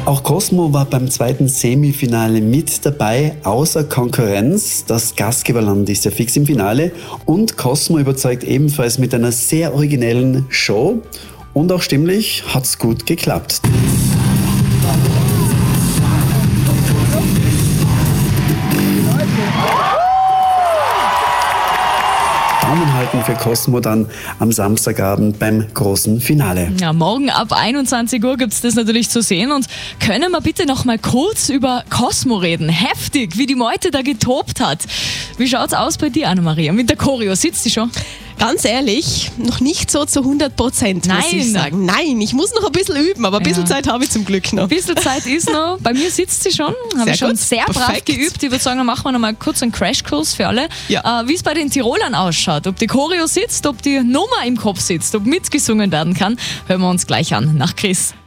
Auch Cosmo war beim zweiten Semifinale mit dabei, außer Konkurrenz. Das Gastgeberland ist ja fix im Finale und Cosmo überzeugt ebenfalls mit einer sehr originellen Show und auch stimmlich hat's gut geklappt. Daumen halten für Cosmo dann am Samstagabend beim großen Finale. Ja, morgen ab 21 Uhr gibt es das natürlich zu sehen. Und können wir bitte noch mal kurz über Cosmo reden? Heftig, wie die Meute da getobt hat. Wie schaut's aus bei dir, Anna-Maria? Mit der Choreo, sitzt die schon? Ganz ehrlich, noch nicht so zu 100%, muss ich sagen. Nein, ich muss noch ein bisschen üben, aber ein bisschen Zeit habe ich zum Glück noch. Ein bisschen Zeit ist noch. Bei mir sitzt sie schon. Habe ich schon sehr brav geübt. Ich würde sagen, dann machen wir noch mal kurz einen Crashkurs für alle. Ja. Wie es bei den Tirolern ausschaut, ob die Choreo sitzt, ob die Nummer im Kopf sitzt, ob mitgesungen werden kann, hören wir uns gleich an nach Chris.